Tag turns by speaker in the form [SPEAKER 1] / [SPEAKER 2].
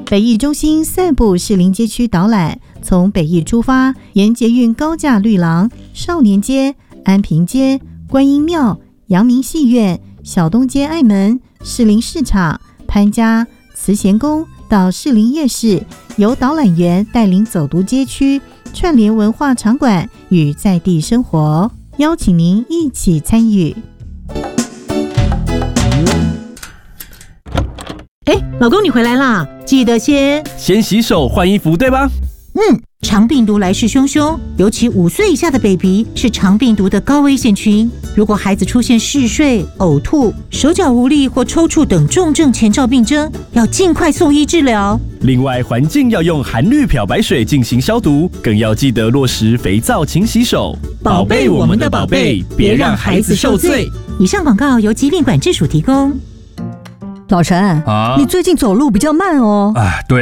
[SPEAKER 1] 北艺中心散步士林街区导览，从北艺出发，沿捷运高架绿廊、少年街、安平街、观音庙、阳明戏院、小东街爱门、士林市场、潘家、慈贤宫到士林夜市，由导览员带领走读街区，串联文化场馆与在地生活，邀请您一起参与。
[SPEAKER 2] 老公你回来啦，记得先
[SPEAKER 3] 洗手换衣服，对吧？
[SPEAKER 2] 肠病毒来势汹汹，尤其5岁以下的 baby 是肠病毒的高危险群。如果孩子出现嗜睡、呕吐、手脚无力或抽搐等重症前兆病征，要尽快送医治疗。
[SPEAKER 3] 另外，环境要用含氯漂白水进行消毒，更要记得落实肥皂勤洗手，宝贝我们的宝贝，别让孩子受罪。
[SPEAKER 2] 以上广告由疾病管制署提供。
[SPEAKER 4] 老陈，你最近走路比较慢哦。
[SPEAKER 3] 对